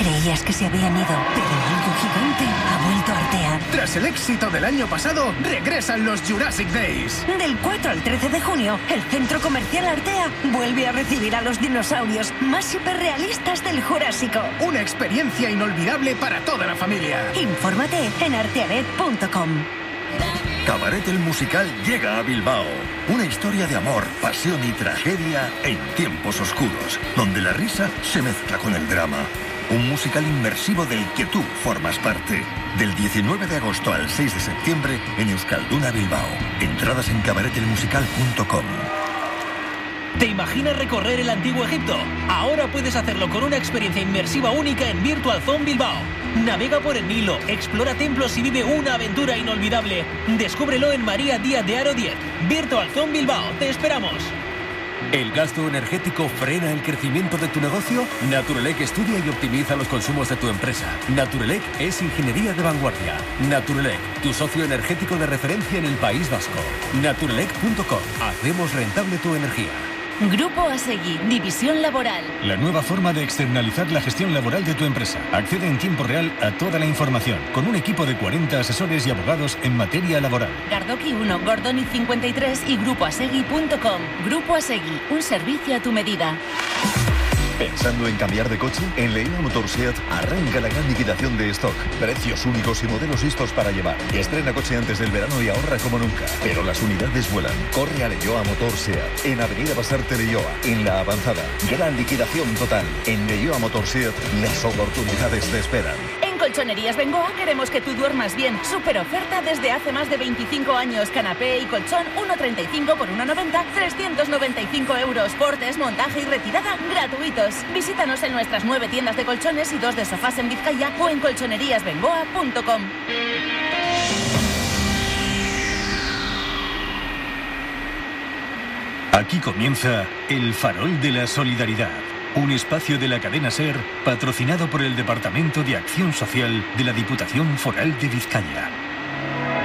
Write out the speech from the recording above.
Creías que se habían ido, pero algo gigante ha vuelto a Artea. Tras el éxito del año pasado, regresan los Jurassic Days. Del 4 al 13 de junio, el Centro Comercial Artea vuelve a recibir a los dinosaurios más hiperrealistas del Jurásico. Una experiencia inolvidable para toda la familia. Infórmate en arteanet.com. Cabaret el musical llega a Bilbao. Una historia de amor, pasión y tragedia en tiempos oscuros, donde la risa se mezcla con el drama. Un musical inmersivo del que tú formas parte. Del 19 de agosto al 6 de septiembre en Euskalduna, Bilbao. Entradas en cabaretelmusical.com. ¿Te imaginas recorrer el antiguo Egipto? Ahora puedes hacerlo con una experiencia inmersiva única en Virtual Zone Bilbao. Navega por el Nilo, explora templos y vive una aventura inolvidable. Descúbrelo en María Díaz de Haro 10. Virtual Zone Bilbao, te esperamos. ¿El gasto energético frena el crecimiento de tu negocio? Naturelec estudia y optimiza los consumos de tu empresa. Naturelec es ingeniería de vanguardia. Naturelec, tu socio energético de referencia en el País Vasco. Naturelec.com. Hacemos rentable tu energía. Grupo Asegui, División Laboral. La nueva forma de externalizar la gestión laboral de tu empresa. Accede en tiempo real a toda la información, con un equipo de 40 asesores y abogados en materia laboral. Gardoki 1, Gordoni 53 y grupoasegui.com. Grupo Asegui, un servicio a tu medida. ¿Pensando en cambiar de coche? En Leioa Motor Seat arranca la gran liquidación de stock. Precios únicos y modelos listos para llevar. Estrena coche antes del verano y ahorra como nunca. Pero las unidades vuelan. Corre a Leioa Motor Seat. En Avenida Basarte Leioa, en La Avanzada. Gran liquidación total. En Leioa Motor Seat, las oportunidades te esperan. En Colchonerías Bengoa queremos que tú duermas bien. Super oferta desde hace más de 25 años. Canapé y colchón 1,35 por 1,90, 395 euros. Portes, montaje y retirada gratuitos. Visítanos en nuestras 9 tiendas de colchones y 2 de sofás en Vizcaya o en colchoneríasbengoa.com. Aquí comienza El Farol de la Solidaridad. Un espacio de la cadena SER patrocinado por el Departamento de Acción Social de la Diputación Foral de Vizcaya.